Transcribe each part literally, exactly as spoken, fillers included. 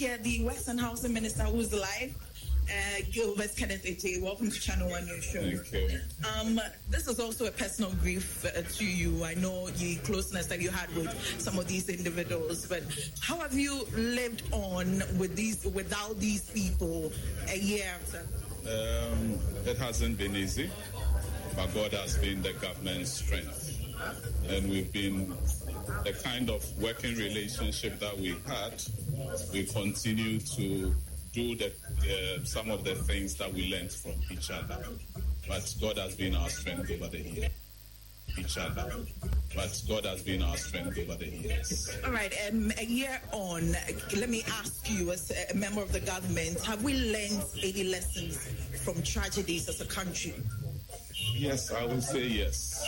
Yeah, the Western Housing Minister who's live, uh, Gilbert Kenneth Ete. Welcome to Channel One News Show. Thank you. Um, this is also a personal grief uh, to you. I know the closeness that you had with some of these individuals, but how have you lived on with these without these people a year after? Um, it hasn't been easy, but God has been the government's strength. And we've been the kind of working relationship that we had. We continue to do the uh, some of the things that we learned from each other. But God has been our strength over the years. Each other. But God has been our strength over the years. All right, um, a year on, let me ask you as a member of the government, have we learned any lessons from tragedies as a country? Yes, I will say yes.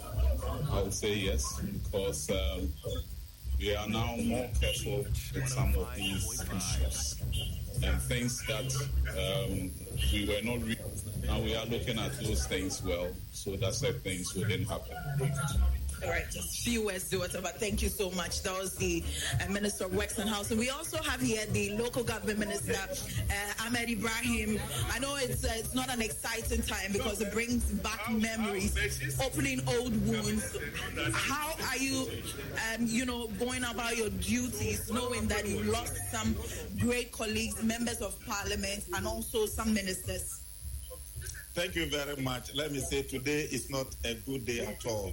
I will say yes, because um, we are now more careful with some of these issues and things that um, we were not real. Now we are looking at those things well, so that said things wouldn't happen. All right, just few words to whatever. Thank you so much. That was the uh, Minister of Works and Housing. We also have here the local government minister, uh, Ahmed Ibrahim. I know it's uh, it's not an exciting time because it brings back memories, opening old wounds. How are you, um, you know, going about your duties, knowing that you lost some great colleagues, members of parliament, and also some ministers? Thank you very much. Let me say today is not a good day at all.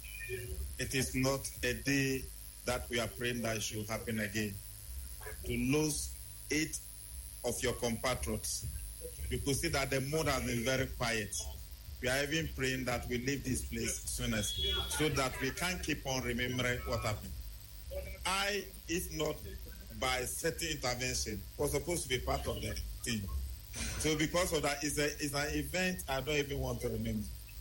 It is not a day that we are praying that it should happen again. To lose eight of your compatriots, you could see that the mood has been very quiet. We are even praying that we leave this place soonest so that we can keep on remembering what happened. I, if not by certain intervention, was supposed to be part of the team. So because of that, it's, a, it's an event I don't even want to remember.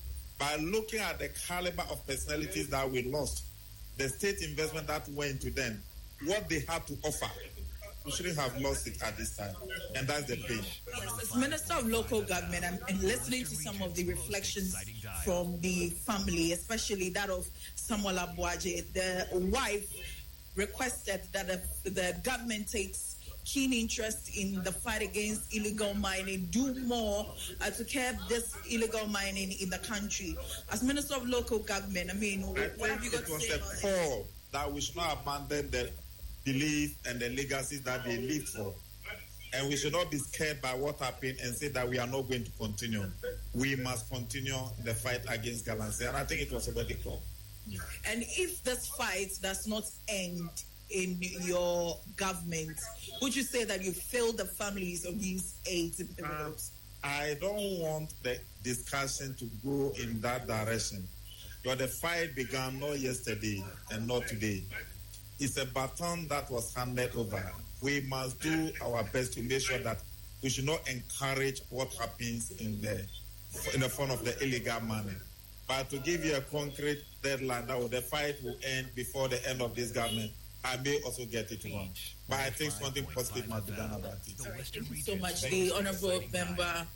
By looking at the caliber of personalities that we lost, the state investment that went to them, what they had to offer, we shouldn't have lost it at this time. And that's the pain. Yes, as Minister of Local Government, I'm, I'm listening to some of the reflections from the family, especially that of Samuel Abuaje. The wife requested that the, the government takes keen interest in the fight against illegal mining, do more uh, to curb this illegal mining in the country. As Minister of Local Government, I mean, I what have you got it to was say a about call this? That we should not abandon the belief and the legacies that they lived for. And we should not be scared by what happened and say that we are not going to continue. We must continue the fight against Galamsey. And I think it was a very call. And if this fight does not end in your government, would you say that you failed the families of these eight individuals? Um, I don't want the discussion to go in that direction. But the fight began not yesterday and not today. It's a baton that was handed over. We must do our best to make sure that we should not encourage what happens in the in the form of the illegal money. But to give you a concrete deadline that the fight will end before the end of this government, I may also get it wrong. But I think something positive must be done about it. Right, thank you so much, the Honourable Member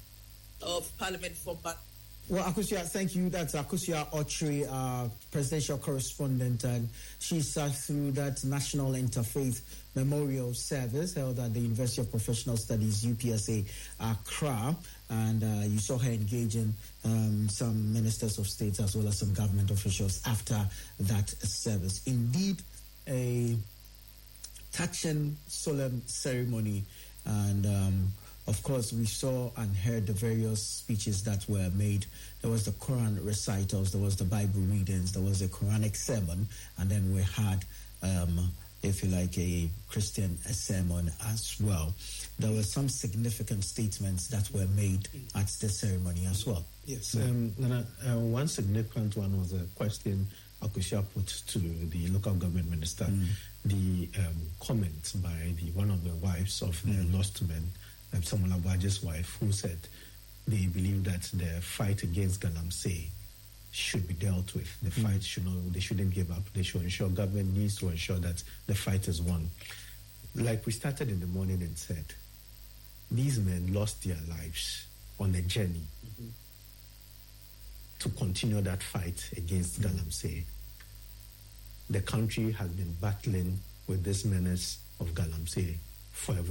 of Parliament for Back. Well, Akusia, thank you. That's Akusia Otri, uh, presidential correspondent, and she sat through that National Interfaith Memorial Service held at the University of Professional Studies, U P S A, Accra, and uh, you saw her engaging um, some ministers of state as well as some government officials after that service. Indeed, a touching, solemn ceremony, and um, of course, we saw and heard the various speeches that were made. There was the Quran recitals, there was the Bible readings, there was a Quranic sermon, and then we had, um, if you like, a Christian sermon as well. There were some significant statements that were made at the ceremony as well. Yes, um, Nana, uh, one significant one was a question Akusia put to the local government minister, mm. the um, comment by the one of the wives of the mm. lost men, um, Samuel Abuaje's wife, who said they believe that the fight against Galamsey should be dealt with. The mm. fight should not, they shouldn't give up. They should ensure, government needs to ensure that the fight is won. Like we started in the morning and said, these men lost their lives on a journey mm-hmm. to continue that fight against mm-hmm. Galamsey. The country has been battling with this menace of Galamsey for a